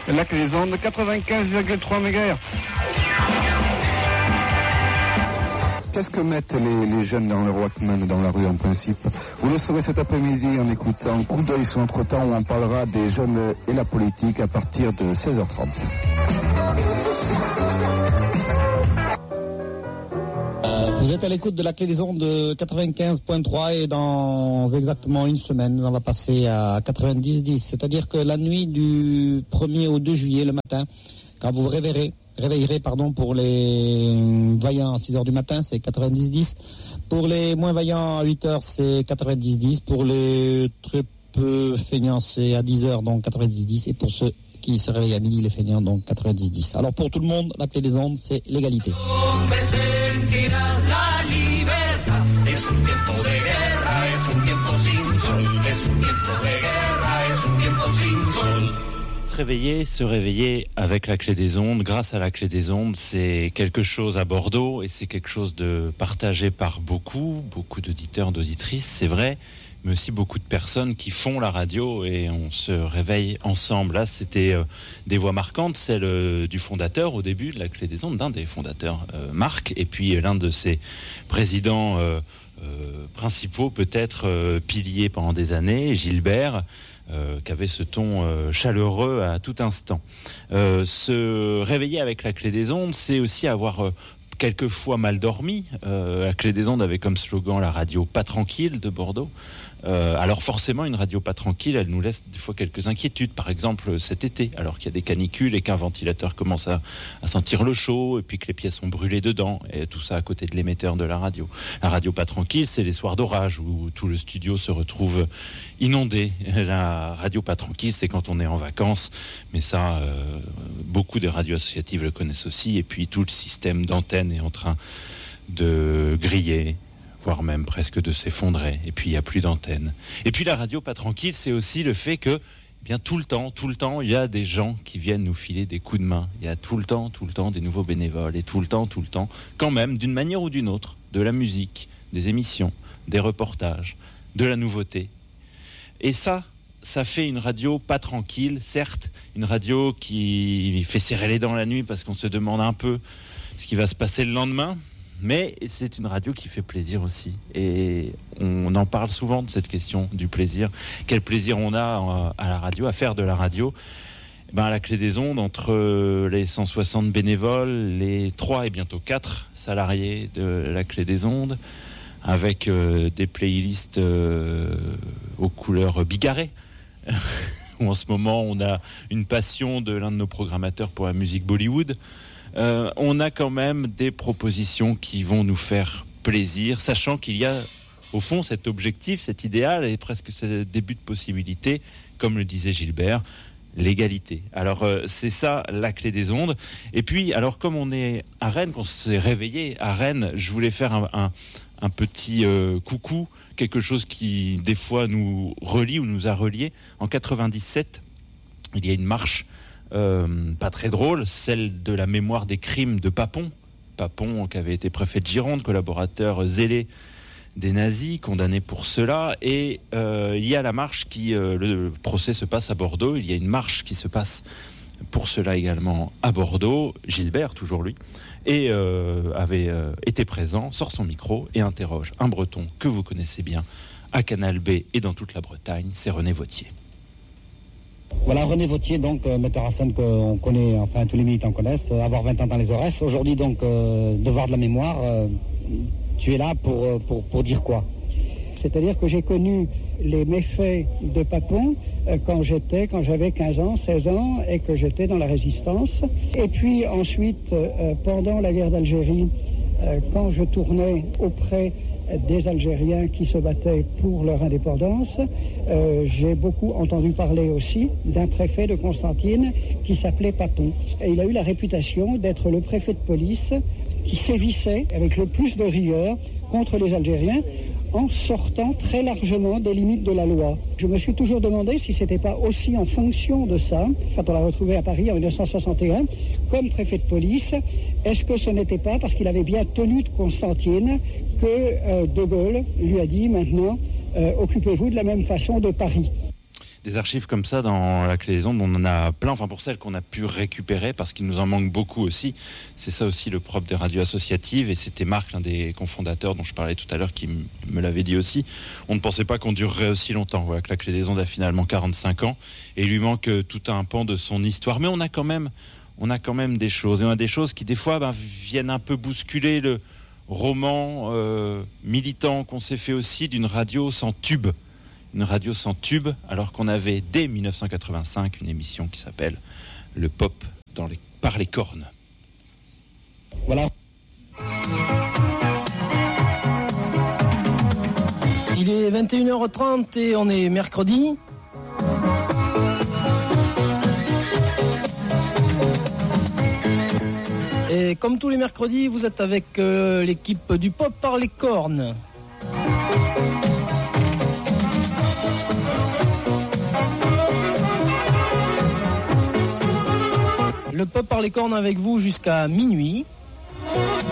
La clé des ondes 95,3 MHz. Qu'est-ce que mettent les jeunes dans le Walkman, dans la rue en principe? Vous le saurez cet après-midi en écoutant Coup d'œil sur Entre-temps où on parlera des jeunes et la politique à partir de 16h30. Vous êtes à l'écoute de la clé des ondes de 95.3 et dans exactement une semaine, on va passer à 90-10. C'est-à-dire que la nuit du 1er au 2 juillet, le matin, quand vous vous réveillerez, pour les vaillants à 6h du matin, c'est 90-10. Pour les moins vaillants à 8h, c'est 90-10. Pour les très peu feignants, c'est à 10h, donc 90-10. Et pour ceux qui se réveillent à midi, les feignants, donc 90-10. Alors pour tout le monde, la clé des ondes, c'est l'égalité. Se réveiller avec la clé des ondes, grâce à la clé des ondes, c'est quelque chose à Bordeaux et c'est quelque chose de partagé par beaucoup d'auditeurs, d'auditrices, c'est vrai, mais aussi beaucoup de personnes qui font la radio et on se réveille ensemble. Là, c'était des voix marquantes, celle du fondateur au début de la clé des ondes, d'un des fondateurs, Marc, et puis l'un de ses présidents principaux, peut-être piliers pendant des années, Gilbert, qui avait ce ton chaleureux à tout instant. Se réveiller avec la clé des ondes, c'est aussi avoir quelquefois mal dormi. La clé des ondes avait comme slogan la radio pas tranquille de Bordeaux. Alors forcément, une radio pas tranquille, elle nous laisse des fois quelques inquiétudes. Par exemple, cet été, alors qu'il y a des canicules et qu'un ventilateur commence à sentir le chaud et puis que les pièces sont brûlées dedans, et tout ça à côté de l'émetteur de la radio. La radio pas tranquille, c'est les soirs d'orage où tout le studio se retrouve inondé. La radio pas tranquille, c'est quand on est en vacances, mais ça, beaucoup des radios associatives le connaissent aussi, et puis tout le système d'antenne est en train de griller, voire même presque de s'effondrer, et puis il n'y a plus d'antenne. Et puis la radio pas tranquille, c'est aussi le fait que, bien tout le temps, il y a des gens qui viennent nous filer des coups de main. Il y a tout le temps des nouveaux bénévoles, et tout le temps, quand même, d'une manière ou d'une autre, de la musique, des émissions, des reportages, de la nouveauté. Et ça fait une radio pas tranquille, certes, une radio qui fait serrer les dents la nuit parce qu'on se demande un peu ce qui va se passer le lendemain. Mais c'est une radio qui fait plaisir aussi. Et on en parle souvent de cette question du plaisir. Quel plaisir on a à la radio, à faire de la radio. À la clé des ondes, entre les 160 bénévoles, les 3 et bientôt 4 salariés de la clé des ondes, avec des playlists aux couleurs bigarrées, où en ce moment on a une passion de l'un de nos programmateurs pour la musique Bollywood. On a quand même des propositions qui vont nous faire plaisir, sachant qu'il y a au fond cet objectif, cet idéal et presque ce début de possibilité, comme le disait Gilbert, l'égalité. Alors c'est ça la clé des ondes. Et puis alors comme on est à Rennes, qu'on s'est réveillé à Rennes, je voulais faire un petit coucou, quelque chose qui des fois nous relie ou nous a reliés. En 97, il y a une marche pas très drôle, celle de la mémoire des crimes de Papon, qui avait été préfet de Gironde, collaborateur zélé des nazis, condamné pour cela. Et il y a la marche le procès se passe à Bordeaux, il y a une marche qui se passe pour cela également à Bordeaux. Gilbert, toujours lui, et avait été présent, sort son micro et interroge un Breton que vous connaissez bien à Canal B et dans toute la Bretagne, c'est René Vauthier. Voilà, René Vauthier, donc metteur en scène qu'on connaît, enfin tous les militants connaissent, avoir 20 ans dans les Aurès. Aujourd'hui, donc, devoir de la mémoire, tu es là pour dire quoi? C'est-à-dire que j'ai connu les méfaits de Papon quand j'avais 15 ans, 16 ans et que j'étais dans la résistance. Et puis ensuite, pendant la guerre d'Algérie, quand je tournais auprès des Algériens qui se battaient pour leur indépendance, j'ai beaucoup entendu parler aussi d'un préfet de Constantine qui s'appelait Papon. Et il a eu la réputation d'être le préfet de police qui sévissait avec le plus de rigueur contre les Algériens en sortant très largement des limites de la loi. Je me suis toujours demandé si c'était pas aussi en fonction de ça, quand on l'a retrouvé à Paris en 1961, comme préfet de police, est-ce que ce n'était pas parce qu'il avait bien tenu de Constantine que De Gaulle lui a dit maintenant, occupez-vous de la même façon de Paris. Des archives comme ça dans la Clé des Ondes, on en a plein, enfin pour celles qu'on a pu récupérer, parce qu'il nous en manque beaucoup aussi. C'est ça aussi le propre des radios associatives, et c'était Marc, l'un des cofondateurs dont je parlais tout à l'heure, qui me l'avait dit aussi. On ne pensait pas qu'on durerait aussi longtemps. Voilà que la Clé des Ondes a finalement 45 ans, et il lui manque tout un pan de son histoire. Mais on a quand même des choses, et on a des choses qui des fois viennent un peu bousculer le roman militant qu'on s'est fait aussi d'une radio sans tube. Une radio sans tube, alors qu'on avait dès 1985 une émission qui s'appelle Le Pop par les cornes. Voilà. Il est 21h30 et on est mercredi. Et comme tous les mercredis, vous êtes avec l'équipe du Pop par les cornes. Le Pop par les cornes avec vous jusqu'à minuit.